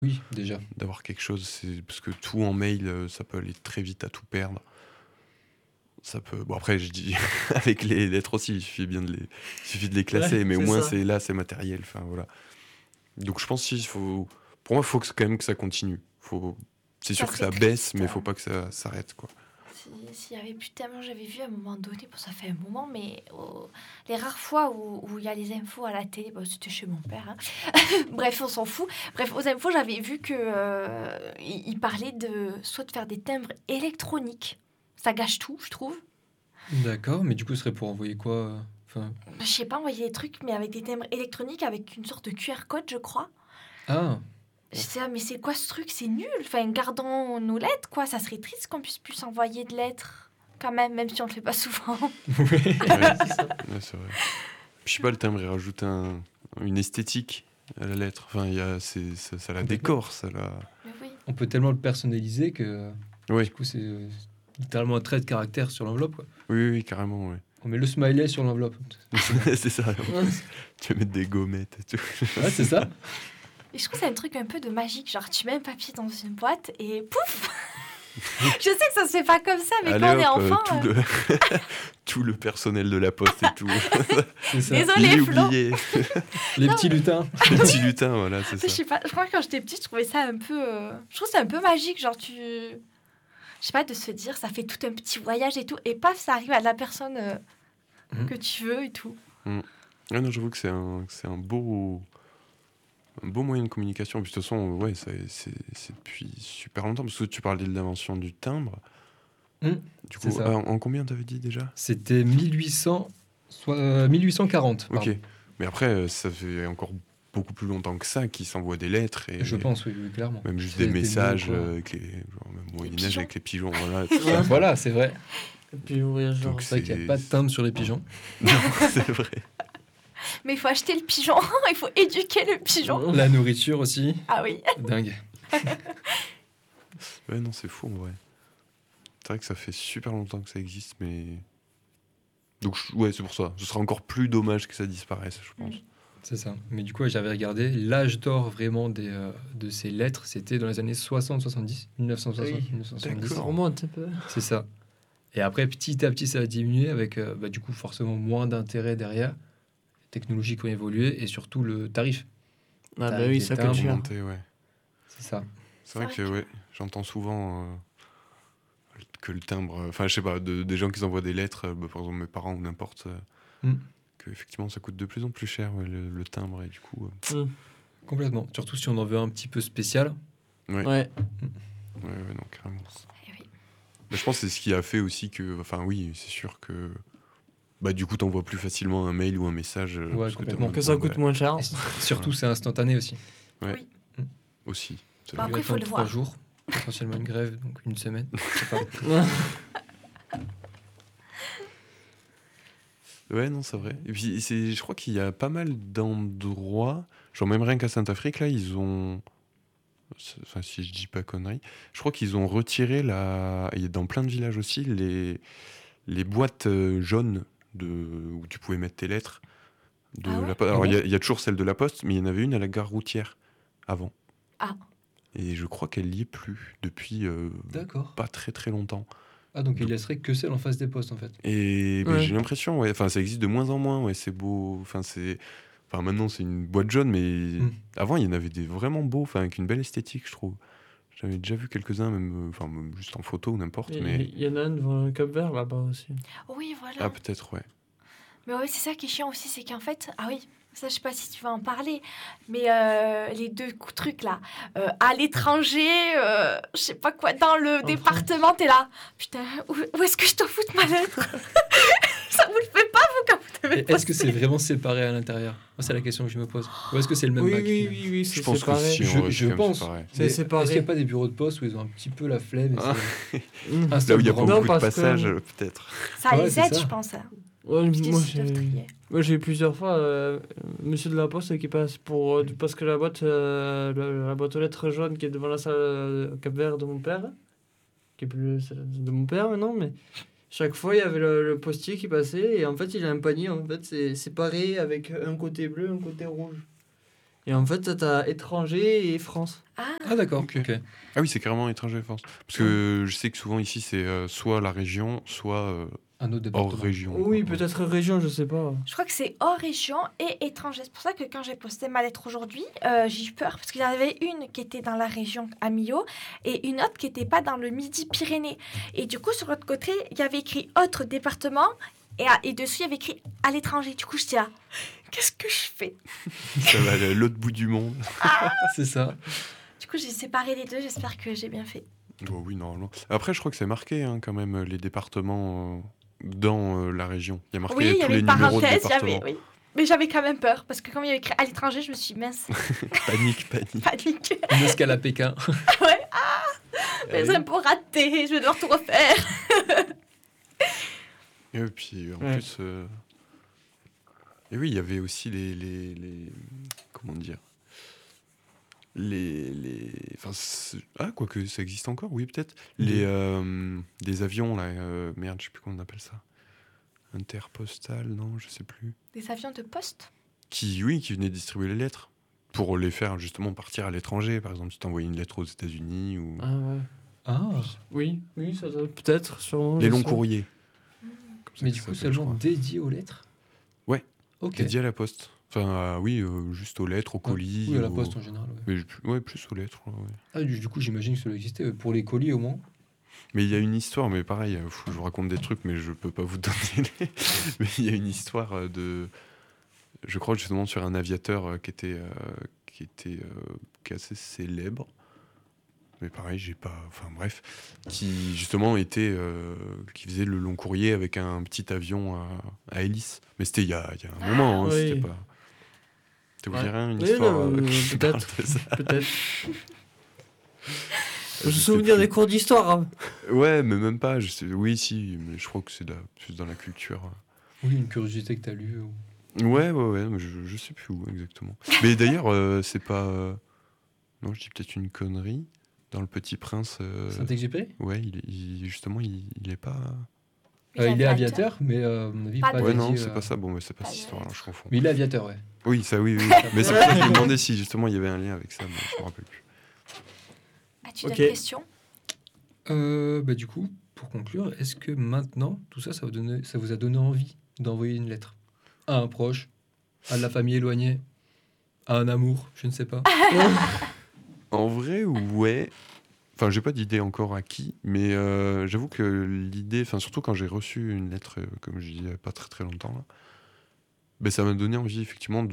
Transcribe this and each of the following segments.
Oui, déjà. d'avoir quelque chose. Parce que tout en mail, ça peut aller très vite à tout perdre. Ça peut. Bon, après, je dis avec les lettres aussi, il suffit de les classer, Ouais, mais au c'est moins, ça. c'est matériel. Enfin, voilà. Donc, je pense pour moi, il faut quand même que ça continue. C'est Ça sûr que serait ça baisse, triste. mais il faut pas que ça s'arrête, quoi. S'il y avait plus tellement, j'avais vu à un moment donné, bon, ça fait un moment, mais les rares fois où il y a les infos à la télé, bon, c'était chez mon père, hein. Bref, on s'en fout. Bref, aux infos, j'avais vu que il parlait soit de faire des timbres électroniques. Ça gâche tout, je trouve. D'accord, mais du coup, ce serait pour envoyer quoi Enfin... Je sais pas, envoyer des trucs, mais avec des timbres électroniques, avec une sorte de QR code, je crois. Ah, Je sais, mais c'est quoi ce truc? C'est nul. Enfin, gardons nos lettres, quoi. Ça serait triste qu'on puisse plus envoyer de lettres, quand même si on le fait pas souvent. Ouais, ouais, c'est vrai. Je sais pas, le timbre, il rajoute une esthétique à la lettre. Enfin, ça la décore, ça la. Mais oui. on peut tellement le personnaliser que Oui, du coup, c'est littéralement un trait de caractère sur l'enveloppe, quoi. oui, carrément, ouais. On met le smiley sur l'enveloppe. C'est ça. Tu vas mettre des gommettes et tout. Ouais, c'est ça. Et je trouve que c'est un truc un peu de magique. Genre, tu mets un papier dans une boîte et pouf. Je sais que ça se fait pas comme ça, mais Allez, quand on est hop, enfant... tout le personnel de la poste et tout. C'est ça. Désolé, Les Flo. oubliés. Les petits lutins. Les petits lutins, voilà, c'est Je ça. sais pas, je crois que quand j'étais petite, je trouvais ça un peu... Je trouve que c'est un peu magique, genre Je sais pas, de se dire, ça fait tout un petit voyage et tout, et paf, ça arrive à la personne que tu veux et tout. Ah non, j'avoue que c'est un beau moyen de communication. Puis, de toute façon, ouais, c'est depuis super longtemps. Parce que tu parlais de l'invention du timbre. Du coup, c'est ça. en combien t'avais dit déjà? C'était 1840. Ok. pardon. Mais après, ça fait encore beaucoup plus longtemps que ça qu'ils s'envoient des lettres. Et Je pense, oui, clairement. même juste C'est des messages mots, quoi. avec genre, même Moyen-Âge pigeons. avec les pigeons. Voilà, tout ça. Voilà, c'est vrai. Et puis, ouais, genre. Donc, C'est vrai qu'il n'y a pas de timbre sur les pigeons. Non, c'est vrai. Mais il faut acheter le pigeon, il faut éduquer le pigeon. La nourriture aussi. Ah oui. Dingue. Ouais, non, c'est fou en vrai. C'est vrai que ça fait super longtemps que ça existe, mais. Donc, ouais, c'est pour ça. Ce sera encore plus dommage que ça disparaisse, je pense. C'est ça. Mais du coup, j'avais regardé l'âge d'or vraiment de ces lettres. C'était dans les années 60-70. 1960, Oui. 1970. Ça remonte un peu. C'est ça. Et après, petit à petit, ça a diminué avec, du coup, forcément moins d'intérêt derrière. Les technologies qui ont évolué et surtout le tarif. Ah, T'as bah oui, des ça timbres. coûte cher. Augmenter, ouais. C'est ça. C'est vrai C'est que, vrai ouais, j'entends souvent que le timbre. Enfin, je sais pas, des gens qui envoient des lettres, par exemple mes parents ou n'importe, que effectivement ça coûte de plus en plus cher, ouais, le timbre, et du coup. Complètement. Surtout si on en veut un petit peu spécial. Ouais. Ouais. Ouais, non, carrément. Eh oui. Mais je pense que c'est ce qui a fait aussi que. Enfin, oui, c'est sûr que. Bah, du coup, t'envoies plus facilement un mail ou un message. Parce complètement. t'as Que ça moins- coûte moins cher. Et surtout, c'est instantané aussi. Aussi. C'est Bah, vrai. après, Il faut le 3 voir. jours. Potentiellement une grève, donc une semaine. Je sais pas. Ouais, non, c'est vrai. Et puis, je crois qu'il y a pas mal d'endroits, genre même rien qu'à Saint-Afrique, là, ils ont. Enfin, si je dis pas conneries, je crois qu'ils ont retiré et dans plein de villages aussi, les boîtes jaunes où tu pouvais mettre tes lettres. Ah ouais poste. Alors, Ah bon il y a toujours celle de la Poste, mais il y en avait une à la gare routière avant. Ah. Et je crois qu'elle n'y est plus depuis D'accord. pas très très longtemps. Ah, donc il laisserait que celle en face des postes, en fait. Et Ouais. j'ai l'impression, ouais, enfin, ça existe de moins en moins, ouais, c'est beau. Enfin, maintenant, c'est une boîte jaune, mais avant, il y en avait des vraiment beaux, enfin, avec une belle esthétique, je trouve. J'avais déjà vu quelques-uns, même juste en photo ou n'importe, mais. Il y en a un devant le Cap Vert là-bas aussi. Oui, voilà. Ah, peut-être, ouais. Mais oui, c'est ça qui est chiant aussi, c'est qu'en fait... Ah oui, ça, je sais pas si tu vas en parler, mais les deux trucs, là, à l'étranger, je sais pas quoi, dans le département, t'es là. Putain, où est-ce que je dois foutre ma lettre? Ça vous le fait pas, vous, quand vous devez Et est-ce que c'est vraiment séparé à l'intérieur? Moi, c'est la question que je me pose. Ou est-ce que c'est le même Oui, bac? oui, Je c'est pense que séparé. si, en vrai, Je c'est quand même pense. séparé. C'est Mais séparé. Est-ce qu'il n'y a pas des bureaux de poste où ils ont un petit peu la flemme et Ah. c'est Mmh. un Là seul où il y a grand- pas Non, beaucoup de parce que- passages, peut-être. Ça Ouais, les c'est aide, ça. je pense. Ouais, Putain, moi, s'ils doivent trier. j'ai eu plusieurs fois monsieur de la poste qui passe parce que la boîte aux lettres jaunes qui est devant la salle Cap Vert de mon père, qui est plus celle de mon père maintenant, mais chaque fois il y avait le postier qui passait et en fait il a un panier, en fait c'est séparé avec un côté bleu, un côté rouge. Et en fait, t'as étranger et France. Ah, d'accord. Ok. Ok. Ah oui, c'est carrément étranger France. Parce que je sais que souvent ici, c'est soit la région, soit Un autre département. hors région. Oui, quoi. peut-être région, je sais pas. Je crois que c'est hors région et étranger. C'est pour ça que quand j'ai posté ma lettre aujourd'hui, j'ai eu peur parce qu'il y en avait une qui était dans la région à Millau et une autre qui n'était pas dans le Midi-Pyrénées. Et du coup, sur l'autre côté, il y avait écrit autre département et dessus, il y avait écrit à l'étranger. Du coup, je dis là, qu'est-ce que je fais? Ça va à l'autre bout du monde. C'est ça. Du coup, j'ai séparé les deux. J'espère que j'ai bien fait. Oh oui, normalement. Après, je crois que c'est marqué hein, quand même les départements dans la région. Il y a marqué Oui, il y tous avait les une numéros de parenthèse. département. Oui. Mais j'avais quand même peur parce que comme il y avait écrit à l'étranger, je me suis dit, mince, Panique. panique. Une escale à Pékin. Mes impôts ratés, je vais devoir tout refaire. Et puis en Ouais. plus, et oui, il y avait aussi les comment dire, enfin, quoique ça existe encore, oui peut-être, des avions là, merde, je sais plus comment on appelle ça, interpostal, non, je sais plus, Des avions de poste? qui venaient distribuer les lettres pour les faire justement partir à l'étranger, par exemple, si t'envoyais une lettre aux États-Unis ou Ah ouais. Ah. Oui, ça doit peut-être, sûrement. les je longs sais. courriers. Comme ça Mais que du ça coup, s'appelle, je seulement crois. dédié aux lettres. Ouais. Ok. Dédié à la poste. Enfin, oui, juste aux lettres, aux colis. Oui, à la aux- poste en général. Ouais. Mais plus aux lettres. Ouais. Ah, du coup, j'imagine que ça doit exister. Pour les colis, au moins. Mais il y a une histoire, mais pareil, je vous raconte des trucs, mais je peux pas vous donner Mais il y a une histoire je crois justement sur un aviateur qui est assez célèbre. Mais pareil, j'ai pas... Enfin bref. Qui justement qui faisait le long courrier avec un petit avion à hélice. Mais c'était il y a un moment, hein, oui. c'était pas... Ça vous dit Ouais. rien, une Oui, histoire non, qui parle peut-être. de ça Peut-être. Je me sais souviens plus. des cours d'histoire. Hein. Ouais, mais même pas. Oui, si, mais je crois que c'est plus dans la culture. Oui, une curiosité que t'as lue. Ouais, mais je sais plus où exactement. Mais d'ailleurs, c'est pas. Non, je dis peut-être une connerie. Dans Le Petit Prince. Saint-Exupéry Ouais, justement, il est pas. Il est aviateur, mais à mon avis, Pas pas de- Ouais, dédié, non, c'est pas ça. Bon, mais c'est pas pas cette de histoire, alors lettres. je confonds. Mais il est aviateur, ouais. Oui, ça, oui. Mais c'est pour ça que je me demandais si justement il y avait un lien avec ça, mais je me rappelle plus. As-tu Ok. d'autres questions? Du coup, pour conclure, est-ce que maintenant, tout ça, ça vous a donné envie d'envoyer une lettre à un proche, à de la famille éloignée, à un amour, je ne sais pas. En vrai, ouais. Enfin, j'ai pas d'idée encore à qui, mais j'avoue que l'idée, enfin surtout quand j'ai reçu une lettre, comme je dis, il y a pas très très longtemps, là, ben, ça m'a donné envie effectivement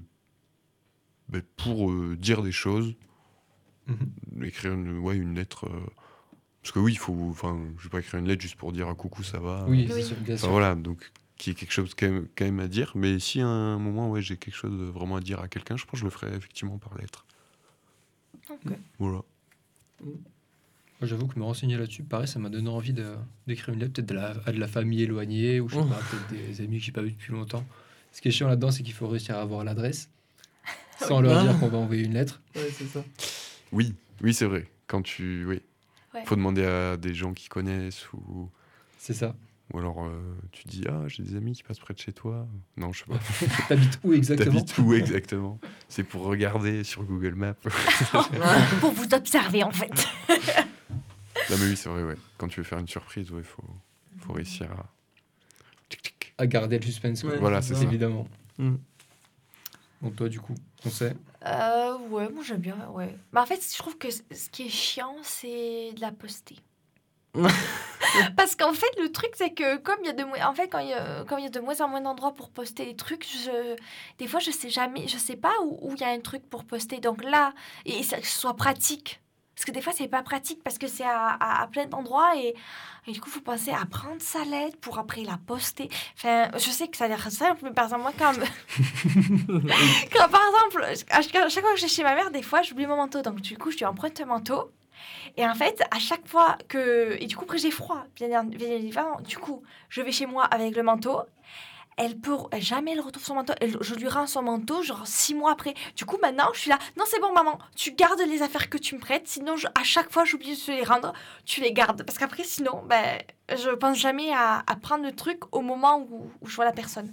pour dire des choses, Mhm. écrire une lettre. Parce que oui, enfin, je vais pas écrire une lettre juste pour dire ah, coucou, ça va. Oui, Oui. c'est sûr, bien Enfin sûr. voilà, donc qui est quelque chose quand même à dire. Mais si à un moment, ouais, j'ai quelque chose vraiment à dire à quelqu'un, je pense que je le ferai effectivement par lettre. Ok. Voilà. Moi, j'avoue que me renseigner là-dessus, pareil, ça m'a donné envie d'écrire une lettre, peut-être à de la famille éloignée, ou je sais pas, peut-être des amis que j'ai pas vus depuis longtemps. Ce qui est chiant là-dedans, c'est qu'il faut réussir à avoir l'adresse, sans leur dire qu'on va envoyer une lettre. Ouais, c'est ça. Oui, c'est vrai. Oui. Ouais. Faut demander à des gens qui connaissent C'est ça. ou alors tu dis ah j'ai des amis qui passent près de chez toi. Non, je sais pas. T'habites où exactement? T'habites où exactement? C'est pour regarder sur Google Maps. Pour vous observer, en fait. Non mais oui, c'est vrai, ouais. Quand tu veux faire une surprise, ouais, faut réussir à... Tic, tic. À garder le suspense, quoi. Ouais, Voilà, c'est c'est ça. ça. Évidemment. Mm. Donc toi, du coup, on sait. Ouais, moi j'aime bien, ouais. Mais en fait, je trouve que ce qui est chiant, c'est de la poster. Parce qu'en fait, le truc, c'est que comme il y a comme il y a de moins en moins d'endroits pour poster des trucs, des fois, je sais pas où il y a un truc pour poster. Donc là, et que ce soit pratique. Parce que des fois, c'est pas pratique parce que c'est à plein d'endroits et du coup, il faut penser à prendre sa lettre pour après la poster. Enfin, je sais que ça a l'air simple, mais par exemple, moi, quand par exemple, à chaque fois que je suis chez ma mère, des fois, j'oublie mon manteau. Donc, du coup, je lui emprunte un manteau. Et en fait, à chaque fois que... Et du coup, après, j'ai froid, bien évidemment. Du coup, je vais chez moi avec le manteau. Jamais elle retrouve son manteau. Je lui rends son manteau, genre 6 mois après. Du coup, maintenant, je suis là. Non, c'est bon, maman. Tu gardes les affaires que tu me prêtes. Sinon, à chaque fois, j'oublie de te les rendre. Tu les gardes. Parce qu'après, sinon, je pense jamais à prendre le truc au moment où je vois la personne.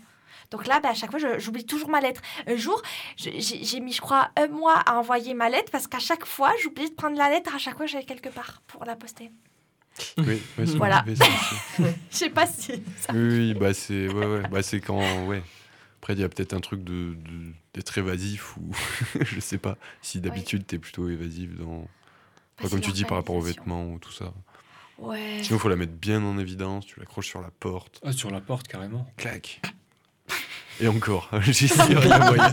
Donc là, à chaque fois, j'oublie toujours ma lettre. Un jour, j'ai mis, je crois, 1 mois à envoyer ma lettre parce qu'à chaque fois, j'oubliais de prendre la lettre à chaque fois que j'allais quelque part pour la poster. Oui, ouais, ça Voilà. m'arrivait, ça aussi. Je sais pas si ça... Oui, bah c'est ouais. Bah c'est quand ouais. Après il y a peut-être un truc d'être évasif ou je sais pas si d'habitude t'es plutôt évasif dans Bah, comme c'est tu dis par rapport aux l'organisation. vêtements ou tout ça. Ouais. Sinon faut la mettre bien en évidence, tu l'accroches sur la porte, Ah, sur la porte, carrément. clac. Et encore, j'ai essayé rien moyen.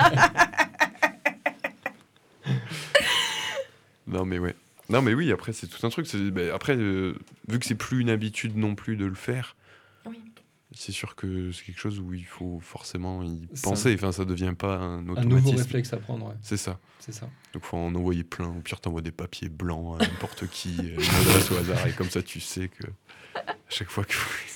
Non mais ouais. Non mais oui, après c'est tout un truc. Après, vu que c'est plus une habitude non plus de le faire, Oui. c'est sûr que c'est quelque chose où il faut forcément y Ça- penser. Enfin, ça devient pas un Un nouveau automatisme. réflexe à prendre, ouais. C'est ça. C'est ça. Donc faut en envoyer plein. Au pire, t'envoies des papiers blancs à n'importe qui, une adresse au hasard, et comme ça tu sais que à chaque fois que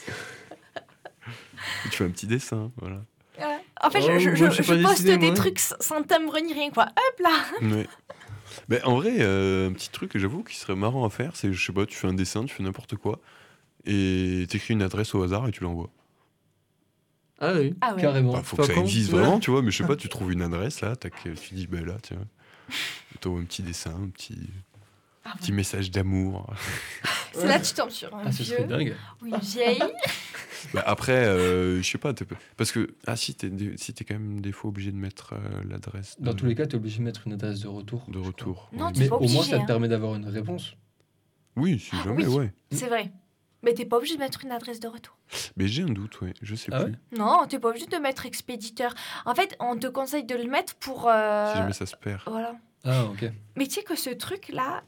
tu fais un petit dessin, voilà. Ouais. En fait, Oh, je moi, je sais pas poste dessiner, des moi. trucs sans timbre ni rien, quoi. Hop là. Ouais. Mais en vrai, un petit truc, j'avoue, qui serait marrant à faire, c'est, je sais pas, tu fais un dessin, tu fais n'importe quoi, et t'écris une adresse au hasard et tu l'envoies. Ah oui. Ah ouais. Carrément. Bah, faut Pas que ça con. existe Ouais. vraiment, tu vois, mais je sais pas, tu trouves une adresse là, tu dis, ben là, tiens, t'envoies un petit dessin, un Ah petit ouais. message d'amour. C'est là que tu tombes sur un Ah, ce serait vieux dingue. ou une vieille. Bah, après, je sais pas, parce que, si t'es quand même des fois obligé de mettre l'adresse Dans tous les cas, tu es obligé de mettre une adresse de retour. de retour. Non, Ouais. t'es Mais pas au moins, obligé, ça te hein. permet d'avoir une réponse. Oui, si jamais, oui. ouais. C'est vrai. Mais t'es pas obligé de mettre une adresse de retour. Mais j'ai un doute, ouais, je sais Ah plus. ouais Non, t'es pas obligé de mettre expéditeur. En fait, on te conseille de le mettre pour... Si jamais ça se perd. Voilà. Ah, ok. Mais tu sais que ce truc-là,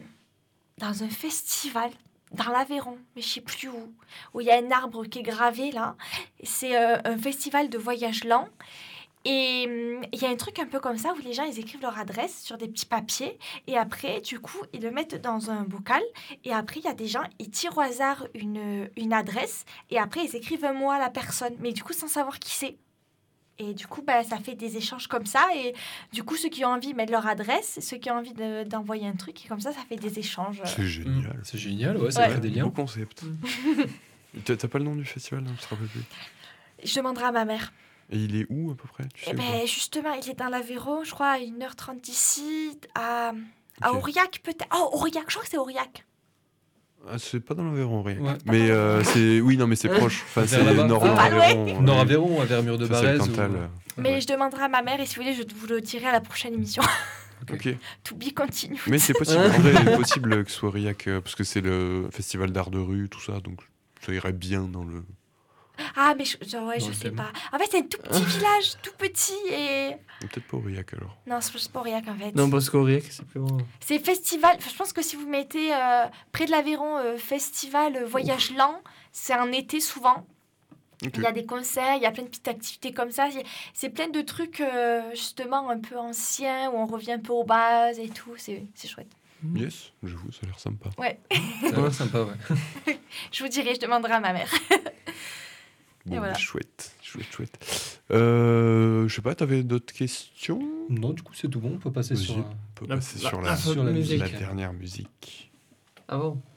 dans un festival, dans l'Aveyron, mais je sais plus où il y a un arbre qui est gravé là, c'est un festival de voyage lent. Et il y a un truc un peu comme ça où les gens, ils écrivent leur adresse sur des petits papiers et après, du coup, ils le mettent dans un bocal et après, il y a des gens, ils tirent au hasard une adresse et après, ils écrivent un mot à la personne, mais du coup, sans savoir qui c'est. Et du coup, ça fait des échanges comme ça et du coup, ceux qui ont envie mettent leur adresse, ceux qui ont envie d'envoyer un truc et comme ça fait des échanges. C'est génial. C'est génial, ouais, ça Ouais. crée des Beau liens. concept. T'as pas le nom du festival, non, je te rappelle plus. Je demanderai à ma mère. Et il est où à peu près, tu sais Eh ou pas ben, justement, il est dans l'Aveyron, je crois, à 1h30 d'ici, à Ok. Aurillac peut-être. Oh, Aurillac, je crois que c'est Aurillac. Ah, c'est pas dans l'Aveyron, rien. Ouais. Mais c'est... Oui, non, mais c'est proche. Enfin, Vers c'est là-bas. Nord Ah, Aveyron. Nord Aveyron, à Vermure de Ça, c'est Barèze. le Cantal. Mais Ouais. je demanderai à ma mère et si vous voulez, je vous le dirai à la prochaine émission. Ok. To be continue. Mais c'est possible. En vrai, c'est possible que ce soit Aurillac, parce que c'est le festival d'art de rue, tout ça, donc ça irait bien dans le... Ah, mais je Dans sais le thème. pas. En fait, c'est un tout petit village, tout petit et... Peut-être pas Aurillac, alors. Non, c'est pas Aurillac en fait. Non, parce qu'Aurillac, c'est plus grand. C'est festival. Je pense que si vous mettez près de l'Aveyron, festival voyage lent, c'est en été souvent. Ok. Il y a des concerts, il y a plein de petites activités comme ça. C'est plein de trucs justement un peu anciens où on revient un peu aux bases et tout. C'est chouette. Yes, j'avoue, ça a l'air sympa. Ça a l'air sympa, ouais. Je vous dirai, je demanderai à ma mère. Bon, voilà. chouette. Je sais pas, t'avais d'autres questions? Non, du coup, c'est tout bon. On peut passer Vas-y. sur. On peut passer sur la la musique. dernière musique. Ah bon